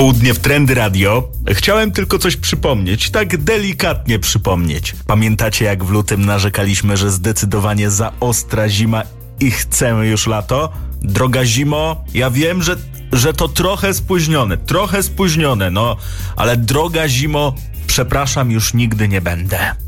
Południe w Trendy Radio. Chciałem tylko coś przypomnieć, tak delikatnie przypomnieć. Pamiętacie, jak w lutym narzekaliśmy, że zdecydowanie za ostra zima i chcemy już lato? Droga zimo, ja wiem, że to trochę spóźnione, no, ale droga zimo, przepraszam, już nigdy nie będę.